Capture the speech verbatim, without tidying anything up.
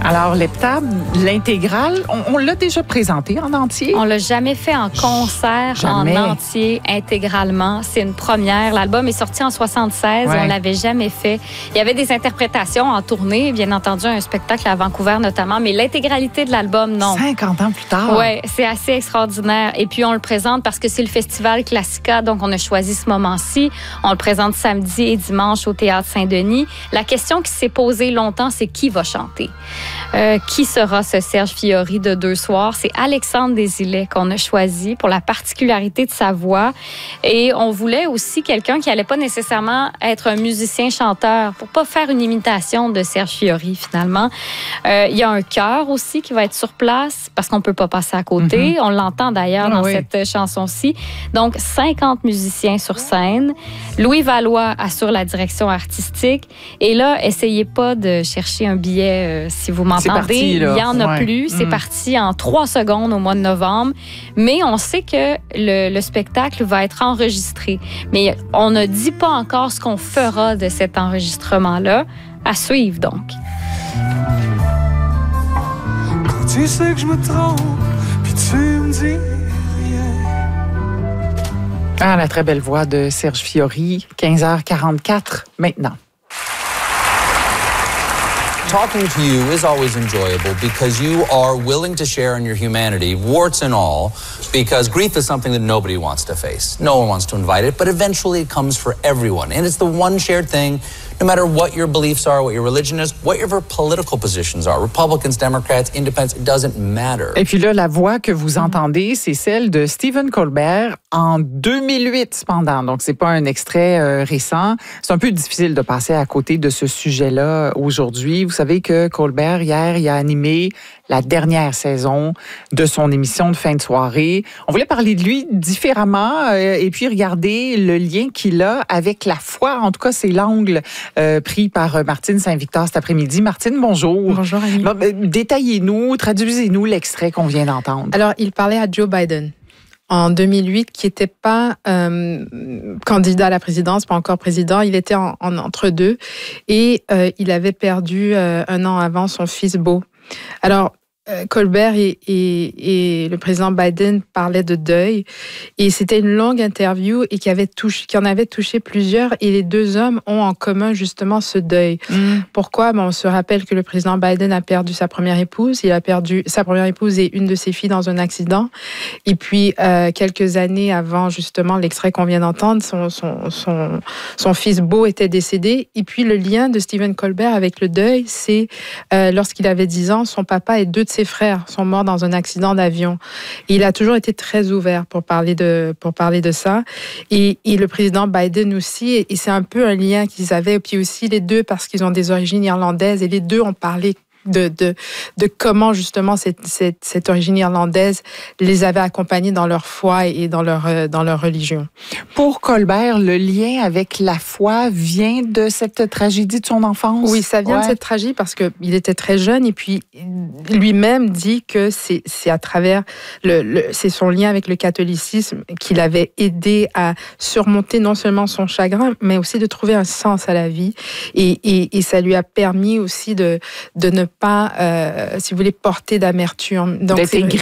Alors, l'heptade, l'intégrale, on, on l'a déjà présenté en entier? On l'a jamais fait en concert, jamais. en entier, intégralement. C'est une première. L'album est sorti en soixante-seize. Ouais. On l'avait jamais fait. Il y avait des interprétations en tournée, bien entendu, un spectacle à Vancouver notamment, mais l'intégralité de l'album, non. cinquante ans plus tard. Oui, c'est assez extraordinaire. Et puis, on le présente parce que c'est le Festival Classica, donc on a choisi ce moment-ci. On le présente samedi et dimanche au Théâtre Saint-Denis. La question qui s'est posée longtemps, c'est qui va chanter? Euh, qui sera ce Serge Fiori de deux soirs? C'est Alexandre Desilets qu'on a choisi pour la particularité de sa voix. Et on voulait aussi quelqu'un qui allait pas nécessairement être un musicien-chanteur pour pas faire une imitation de Serge Fiori, finalement. Euh, il y a un chœur aussi qui va être sur place parce qu'on peut pas passer à côté. Mm-hmm. On l'entend d'ailleurs ah, dans oui. cette chanson-ci. Donc, cinquante musiciens sur scène. Louis Valois assure la direction artistique. Et là, essayez pas de chercher un billet euh, si vous m'entendez. Parti, il n'y en a ouais. plus. C'est mmh. parti en trois secondes au mois de novembre. Mais on sait que le, le spectacle va être enregistré. Mais on ne dit pas encore ce qu'on fera de cet enregistrement-là. À suivre, donc. Tu sais que je me trompe, puis tu me dis rien. Ah, la très belle voix de Serge Fiori, quinze heures quarante-quatre maintenant. Talking to you is always enjoyable because you are willing to share in your humanity, warts and all, because grief is something that nobody wants to face. No one wants to invite it, but eventually it comes for everyone. And it's the one shared thing, no matter what your beliefs are, what your religion is, what your political positions are, Republicans, Democrats, Independents, it doesn't matter. Et puis là, la voix que vous entendez, c'est celle de Stephen Colbert en deux mille huit, cependant. Donc, c'est pas un extrait euh, récent. C'est un peu difficile de passer à côté de ce sujet-là aujourd'hui. Vous savez que Colbert, hier, il a animé la dernière saison de son émission de fin de soirée. On voulait parler de lui différemment euh, et puis regarder le lien qu'il a avec la foi. En tout cas, c'est l'angle euh, pris par Martine Saint-Victor cet après-midi. Martine, bonjour. Bonjour, Annie. Bon, euh, détaillez-nous, traduisez-nous l'extrait qu'on vient d'entendre. Alors, il parlait à Joe Biden en deux mille huit, qui n'était pas euh, candidat à la présidence, pas encore président. Il était en, en entre-deux et euh, il avait perdu euh, un an avant son fils Beau. Alors, euh, Colbert et, et, et le président Biden parlaient de deuil et c'était une longue interview et qui, avait touché, qui en avait touché plusieurs et les deux hommes ont en commun justement ce deuil. Mm. Pourquoi? Ben, on se rappelle que le président Biden a perdu sa première épouse, il a perdu sa première épouse et une de ses filles dans un accident et puis euh, quelques années avant justement l'extrait qu'on vient d'entendre, son, son, son, son fils Beau était décédé et puis le lien de Stephen Colbert avec le deuil, c'est euh, lorsqu'il avait dix ans, son papa et deux de ses frères sont morts dans un accident d'avion. Et il a toujours été très ouvert pour parler de, pour parler de ça. Et, et le président Biden aussi, et, et c'est un peu un lien qu'ils avaient. Et puis aussi les deux, parce qu'ils ont des origines irlandaises, et les deux ont parlé de, de, de comment justement cette, cette, cette origine irlandaise les avait accompagnés dans leur foi et dans leur, dans leur religion. Pour Colbert, le lien avec la foi vient de cette tragédie de son enfance? Oui, ça vient ouais. de cette tragédie parce qu'il était très jeune et puis lui-même dit que c'est, c'est à travers le, le, c'est son lien avec le catholicisme qui l'avait aidé à surmonter non seulement son chagrin, mais aussi de trouver un sens à la vie et, et, et ça lui a permis aussi de, de ne pas, euh, si vous voulez, porter d'amertume. Donc, d'être